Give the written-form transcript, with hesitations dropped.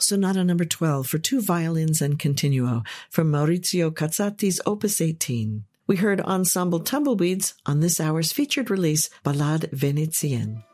Sonata number 12 for 2 violins and continuo from Maurizio Cazzati's Opus 18. We heard Ensemble Tumbleweeds on this hour's featured release, Ballade Vénitienne.